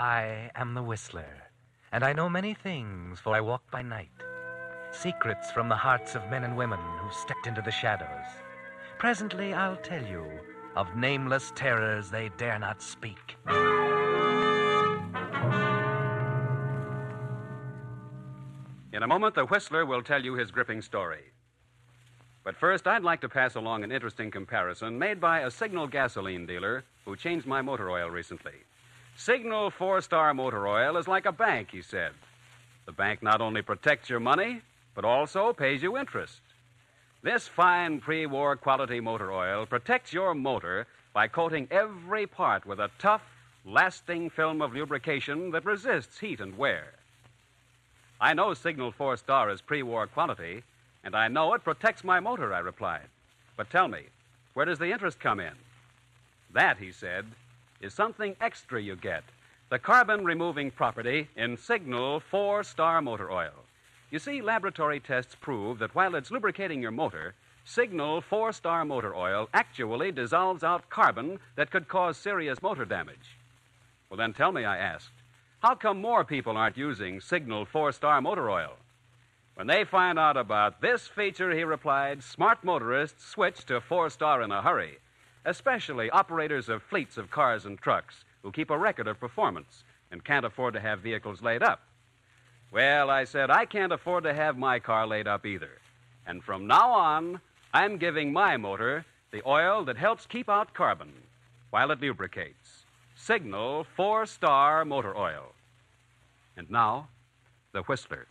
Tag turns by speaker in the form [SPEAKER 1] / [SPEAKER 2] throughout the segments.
[SPEAKER 1] I am the Whistler, and I know many things, for I walk by night. Secrets from the hearts of men and women who've stepped into the shadows. Presently I'll tell you of nameless terrors they dare not speak.
[SPEAKER 2] In a moment, the Whistler will tell you his gripping story. But first, I'd like to pass along an interesting comparison made by a Signal gasoline dealer who changed my motor oil recently. Signal 4-Star Motor Oil is like a bank, he said. The bank not only protects your money, but also pays you interest. This fine pre-war quality motor oil protects your motor by coating every part with a tough, lasting film of lubrication that resists heat and wear. I know Signal 4-Star is pre-war quality, and I know it protects my motor, I replied. But tell me, where does the interest come in? That, he said, is something extra you get, the carbon-removing property in Signal 4-Star Motor Oil. You see, laboratory tests prove that while it's lubricating your motor, Signal 4-Star Motor Oil actually dissolves out carbon that could cause serious motor damage. Well, then tell me, I asked, how come more people aren't using Signal 4-Star Motor Oil? When they find out about this feature, he replied, smart motorists switch to 4-Star in a hurry, especially operators of fleets of cars and trucks who keep a record of performance and can't afford to have vehicles laid up. Well, I said, I can't afford to have my car laid up either. And from now on, I'm giving my motor the oil that helps keep out carbon while it lubricates. Signal 4-Star Motor Oil. And now, the Whistler.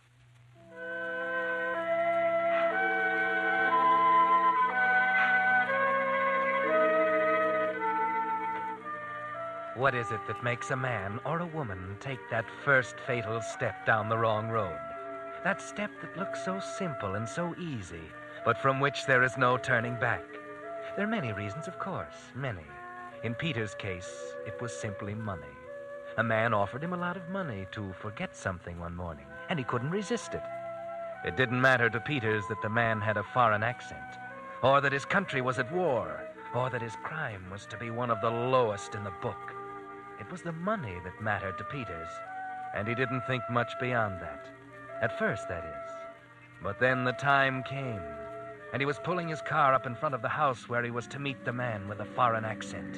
[SPEAKER 1] What is it that makes a man or a woman take that first fatal step down the wrong road? That step that looks so simple and so easy, but from which there is no turning back. There are many reasons, of course, many. In Peter's case, it was simply money. A man offered him a lot of money to forget something one morning, and he couldn't resist it. It didn't matter to Peters that the man had a foreign accent, or that his country was at war, or that his crime was to be one of the lowest in the book. It was the money that mattered to Peters, and he didn't think much beyond that. At first, that is. But then the time came, and he was pulling his car up in front of the house where he was to meet the man with the foreign accent.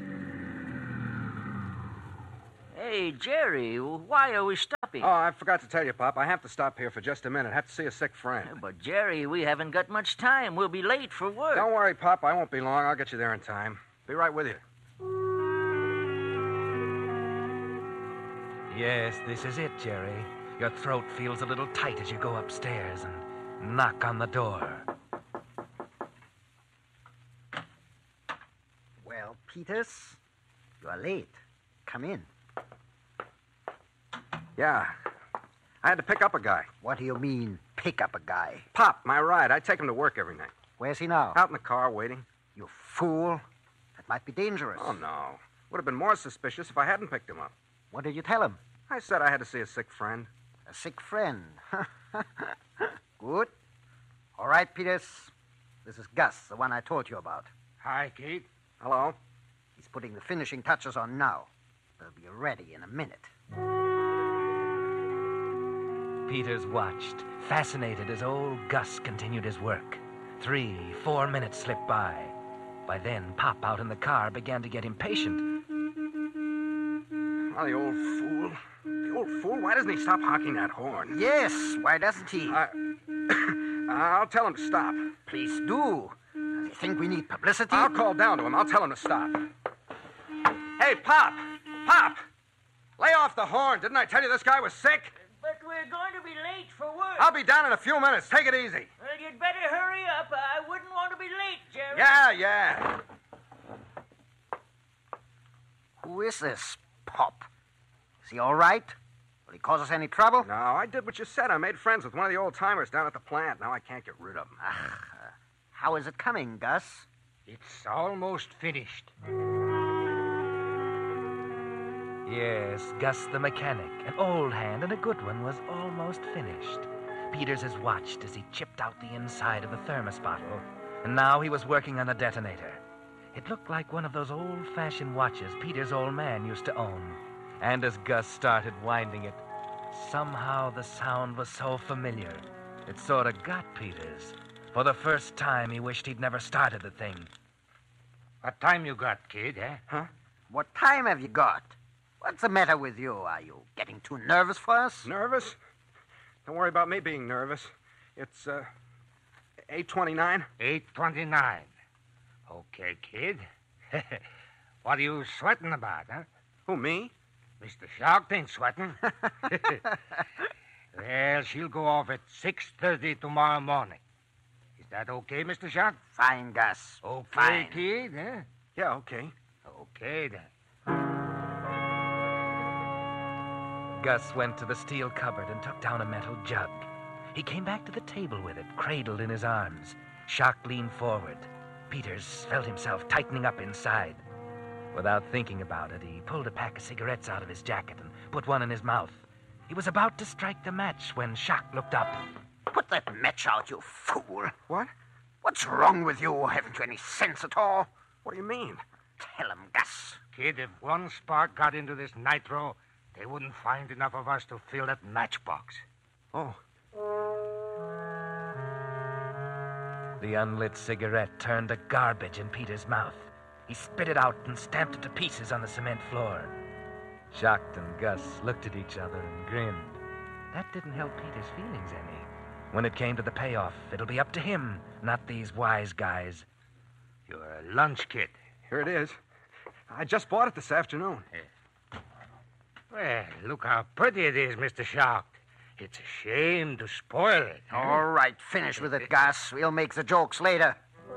[SPEAKER 3] Hey, Jerry, why are we stopping?
[SPEAKER 4] Oh, I forgot to tell you, Pop. I have to stop here for just a minute. I have to see a sick friend.
[SPEAKER 3] But, Jerry, we haven't got much time. We'll be late for work.
[SPEAKER 4] Don't worry, Pop. I won't be long. I'll get you there in time. Be right with you.
[SPEAKER 1] Yes, this is it, Jerry. Your throat feels a little tight as you go upstairs and knock on the door.
[SPEAKER 5] Well, Peters, you are late. Come in.
[SPEAKER 4] Yeah. I had to pick up a guy.
[SPEAKER 5] What do you mean, pick up a guy?
[SPEAKER 4] Pop, my ride. I take him to work every night.
[SPEAKER 5] Where's he now?
[SPEAKER 4] Out in the car, waiting.
[SPEAKER 5] You fool. That might be dangerous.
[SPEAKER 4] Oh, no. Would have been more suspicious if I hadn't picked him up.
[SPEAKER 5] What did you tell him?
[SPEAKER 4] I said I had to see a sick friend.
[SPEAKER 5] A sick friend. Good. All right, Peters. This is Gus, the one I told you about.
[SPEAKER 6] Hi, Kate.
[SPEAKER 4] Hello?
[SPEAKER 5] He's putting the finishing touches on now. They'll be ready in a minute.
[SPEAKER 1] Peters watched, fascinated as old Gus continued his work. 3-4 minutes slipped by. By then, Pop out in the car began to get impatient.
[SPEAKER 4] Oh, the old fool. The old fool? Why doesn't he stop honking that horn?
[SPEAKER 5] Yes, why doesn't he?
[SPEAKER 4] I'll tell him to stop.
[SPEAKER 5] Please do. Does he think we need publicity?
[SPEAKER 4] I'll call down to him. I'll tell him to stop. Hey, Pop! Pop! Lay off the horn. Didn't I tell you this guy was sick?
[SPEAKER 3] But we're going to be late for work.
[SPEAKER 4] I'll be down in a few minutes. Take it easy.
[SPEAKER 3] Well, you'd better hurry up. I wouldn't want to be late, Jerry.
[SPEAKER 4] Yeah.
[SPEAKER 5] Who is this Pop? Is he all right? Will he cause us any trouble?
[SPEAKER 4] No, I did what you said. I made friends with one of the old-timers down at the plant. Now I can't get rid of him.
[SPEAKER 5] How is it coming, Gus?
[SPEAKER 6] It's almost finished.
[SPEAKER 1] Yes, Gus the mechanic, an old hand and a good one, was almost finished. Peters has watched as he chipped out the inside of the thermos bottle, and now he was working on a detonator. It looked like one of those old-fashioned watches Peter's old man used to own. And as Gus started winding it, somehow the sound was so familiar, it sort of got Peters. For the first time, he wished he'd never started the thing.
[SPEAKER 6] What time you got, kid, eh?
[SPEAKER 5] What time have you got? What's the matter with you? Are you getting too nervous for us?
[SPEAKER 4] Nervous? Don't worry about me being nervous. It's, 8:29.
[SPEAKER 6] 8:29. Okay, kid. What are you sweating about, huh?
[SPEAKER 4] Who, me?
[SPEAKER 6] Mr. Shark ain't sweating. Well, she'll go off at 6:30 tomorrow morning. Is that okay, Mr. Shark?
[SPEAKER 5] Fine, Gus.
[SPEAKER 6] Okay,
[SPEAKER 5] Fine.
[SPEAKER 6] kid, eh?
[SPEAKER 4] Yeah, okay.
[SPEAKER 6] Okay, then.
[SPEAKER 1] Gus went to the steel cupboard and took down a metal jug. He came back to the table with it, cradled in his arms. Shark leaned forward. Peters felt himself tightening up inside. Without thinking about it, he pulled a pack of cigarettes out of his jacket and put one in his mouth. He was about to strike the match when Shark looked up.
[SPEAKER 5] Put that match out, you fool.
[SPEAKER 4] What?
[SPEAKER 5] What's wrong with you? Haven't you any sense at all?
[SPEAKER 4] What do you mean?
[SPEAKER 5] Tell him, Gus.
[SPEAKER 6] Kid, if one spark got into this nitro, they wouldn't find enough of us to fill that matchbox.
[SPEAKER 4] Oh.
[SPEAKER 1] The unlit cigarette turned to garbage in Peter's mouth. He spit it out and stamped it to pieces on the cement floor. Shocked and Gus looked at each other and grinned. That didn't help Peter's feelings any. When it came to the payoff, it'll be up to him, not these wise guys.
[SPEAKER 6] Your lunch kit.
[SPEAKER 4] Here it is. I just bought it this afternoon.
[SPEAKER 6] Well, look how pretty it is, Mr. Shark. It's a shame to spoil it.
[SPEAKER 5] All right, finish with it, Gus. We'll make the jokes later.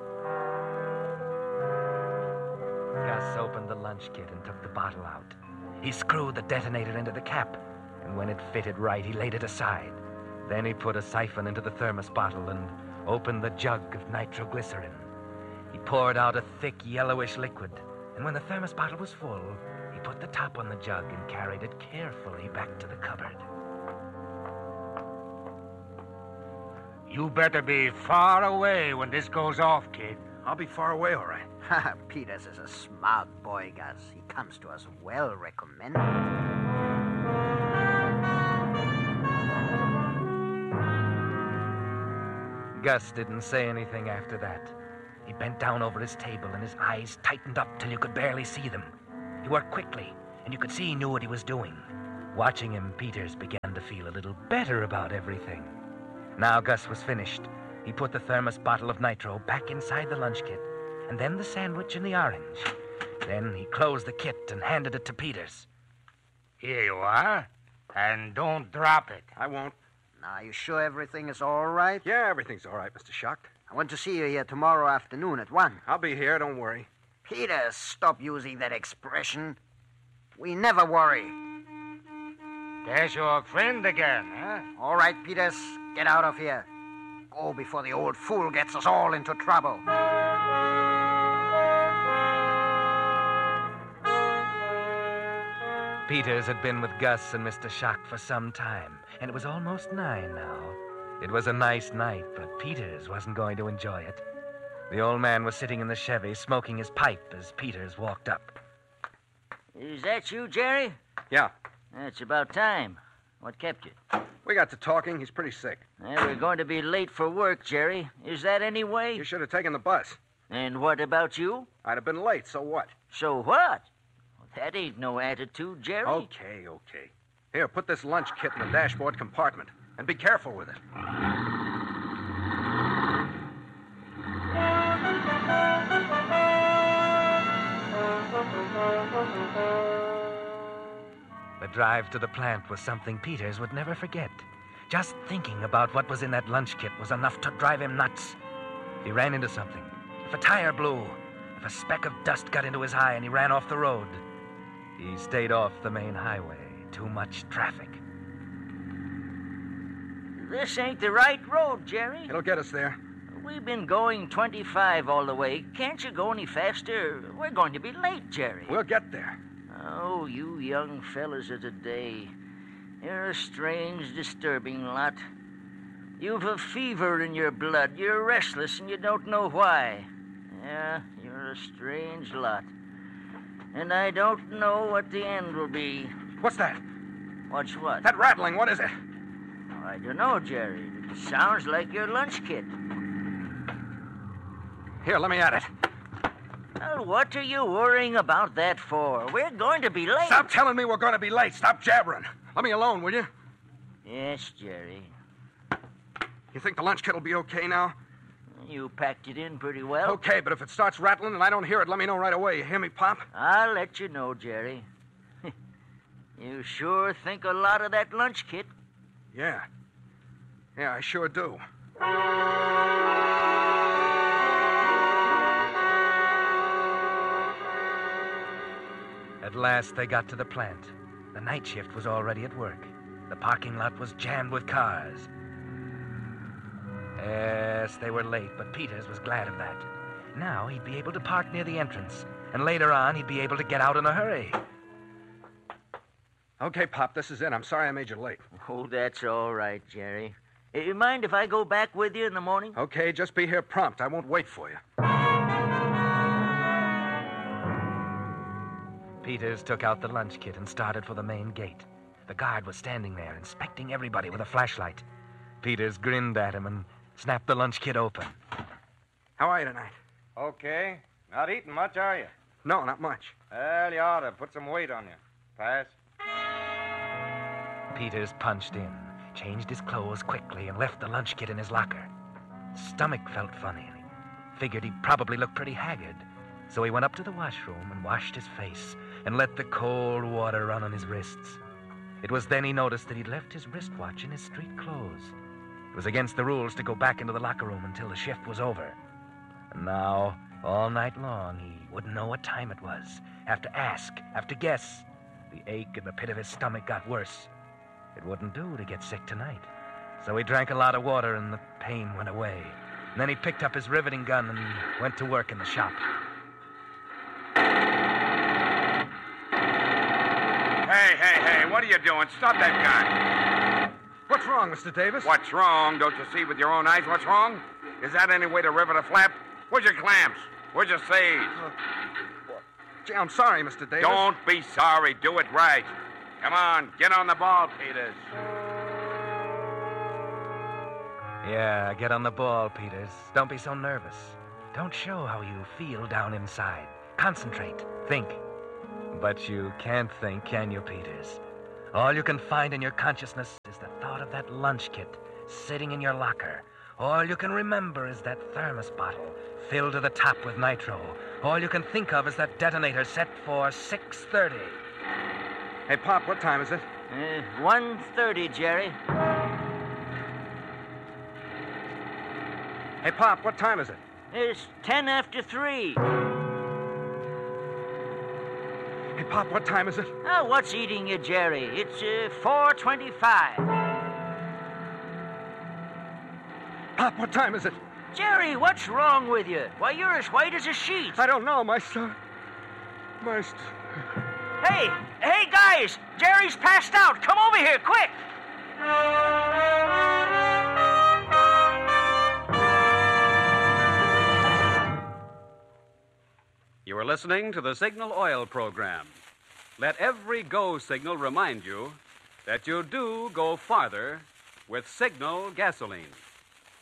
[SPEAKER 1] Gus opened the lunch kit and took the bottle out. He screwed the detonator into the cap, and when it fitted right, he laid it aside. Then he put a siphon into the thermos bottle and opened the jug of nitroglycerin. He poured out a thick yellowish liquid, and when the thermos bottle was full, he put the top on the jug and carried it carefully back to the cupboard.
[SPEAKER 6] You better be far away when this goes off, kid.
[SPEAKER 4] I'll be far away, all right.
[SPEAKER 5] Peters is a smart boy, Gus. He comes to us well recommended.
[SPEAKER 1] Gus didn't say anything after that. He bent down over his table and his eyes tightened up till you could barely see them. He worked quickly, and you could see he knew what he was doing. Watching him, Peters began to feel a little better about everything. Now Gus was finished. He put the thermos bottle of nitro back inside the lunch kit, and then the sandwich and the orange. Then he closed the kit and handed it to Peters.
[SPEAKER 6] Here you are. And don't drop it.
[SPEAKER 4] I won't.
[SPEAKER 5] Now, you sure everything is all right?
[SPEAKER 4] Yeah, everything's all right, Mr. Shark.
[SPEAKER 5] I want to see you here tomorrow afternoon at 1.
[SPEAKER 4] I'll be here, don't worry.
[SPEAKER 5] Peters, stop using that expression. We never worry.
[SPEAKER 6] There's your friend again, huh?
[SPEAKER 5] All right, Peters, get out of here. Go before the old fool gets us all into trouble.
[SPEAKER 1] Peters had been with Gus and Mr. Shark for some time, and it was almost 9 now. It was a nice night, but Peters wasn't going to enjoy it. The old man was sitting in the Chevy smoking his pipe as Peters walked up.
[SPEAKER 3] Is that you, Jerry?
[SPEAKER 4] Yeah.
[SPEAKER 3] It's about time. What kept you?
[SPEAKER 4] We got to talking. He's pretty sick.
[SPEAKER 3] We're going to be late for work, Jerry. Is that any way?
[SPEAKER 4] You should have taken the bus.
[SPEAKER 3] And what about you?
[SPEAKER 4] I'd have been late, so what?
[SPEAKER 3] So what? That ain't no attitude, Jerry.
[SPEAKER 4] Okay. Here, put this lunch kit in the dashboard compartment. And be careful with it.
[SPEAKER 1] The drive to the plant was something Peters would never forget. Just thinking about what was in that lunch kit was enough to drive him nuts. He ran into something. If a tire blew, if a speck of dust got into his eye and he ran off the road. He stayed off the main highway. Too much traffic.
[SPEAKER 3] This ain't the right road, Jerry.
[SPEAKER 4] It'll get us there.
[SPEAKER 3] We've been going 25 all the way. Can't you go any faster? We're going to be late, Jerry.
[SPEAKER 4] We'll get there.
[SPEAKER 3] Oh, you young fellas of today. You're a strange, disturbing lot. You've a fever in your blood. You're restless and you don't know why. Yeah, you're a strange lot. And I don't know what the end will be.
[SPEAKER 4] What's that?
[SPEAKER 3] What's what?
[SPEAKER 4] That rattling, what is it?
[SPEAKER 3] I don't know, Jerry. It sounds like your lunch kit.
[SPEAKER 4] Here, let me at it.
[SPEAKER 3] Well, what are you worrying about that for? We're going to be late.
[SPEAKER 4] Stop telling me we're going to be late. Stop jabbering. Let me alone, will you?
[SPEAKER 3] Yes, Jerry.
[SPEAKER 4] You think the lunch kit will be okay now?
[SPEAKER 3] You packed it in pretty well.
[SPEAKER 4] Okay, but if it starts rattling and I don't hear it, let me know right away. You hear me, Pop?
[SPEAKER 3] I'll let you know, Jerry. You sure think a lot of that lunch kit.
[SPEAKER 4] Yeah. Yeah, I sure do.
[SPEAKER 1] At last, they got to the plant. The night shift was already at work. The parking lot was jammed with cars. Yes, they were late, but Peters was glad of that. Now he'd be able to park near the entrance, and later on he'd be able to get out in a hurry.
[SPEAKER 4] Okay, Pop, this is it. I'm sorry I made you late.
[SPEAKER 3] Oh, that's all right, Jerry. You mind if I go back with you in the morning?
[SPEAKER 4] Okay, just be here prompt. I won't wait for you.
[SPEAKER 1] Peters took out the lunch kit and started for the main gate. The guard was standing there, inspecting everybody with a flashlight. Peters grinned at him and snapped the lunch kit open.
[SPEAKER 4] How are you tonight?
[SPEAKER 7] Okay. Not eating much, are you?
[SPEAKER 4] No, not much.
[SPEAKER 7] Well, you ought to put some weight on you. Pass.
[SPEAKER 1] Peters punched in, changed his clothes quickly, and left the lunch kit in his locker. His stomach felt funny, and he figured he probably looked pretty haggard. So he went up to the washroom and washed his face and let the cold water run on his wrists. It was then he noticed that he'd left his wristwatch in his street clothes. It was against the rules to go back into the locker room until the shift was over. And now, all night long, he wouldn't know what time it was. Have to ask, have to guess. The ache in the pit of his stomach got worse. It wouldn't do to get sick tonight. So he drank a lot of water and the pain went away. And then he picked up his riveting gun and went to work in the shop.
[SPEAKER 8] Hey, what are you doing? Stop that gun.
[SPEAKER 4] What's wrong, Mr. Davis?
[SPEAKER 8] What's wrong? Don't you see with your own eyes what's wrong? Is that any way to rivet a flap? Where's your clamps? Where's your sage?
[SPEAKER 4] Gee, I'm sorry, Mr. Davis.
[SPEAKER 8] Don't be sorry. Do it right. Come on, get on the ball, Peters.
[SPEAKER 1] Yeah, get on the ball, Peters. Don't be so nervous. Don't show how you feel down inside. Concentrate. Think. But you can't think, can you, Peters? All you can find in your consciousness is the thought of that lunch kit sitting in your locker. All you can remember is that thermos bottle filled to the top with nitro. All you can think of is that detonator set for 6:30.
[SPEAKER 4] Hey, Pop, what time is it?
[SPEAKER 3] 1:30, Jerry.
[SPEAKER 4] Hey, Pop, what time is it?
[SPEAKER 3] It's 10 after 3.
[SPEAKER 4] Hey, Pop, what time is it?
[SPEAKER 3] Oh, what's eating you, Jerry? It's 4:25.
[SPEAKER 4] Pop, what time is it?
[SPEAKER 3] Jerry, what's wrong with you? Why, you're as white as a sheet.
[SPEAKER 4] I don't know, my son.
[SPEAKER 3] Hey, guys! Jerry's passed out. Come over here, quick!
[SPEAKER 2] You are listening to the Signal Oil program. Let every go signal remind you that you do go farther with Signal gasoline.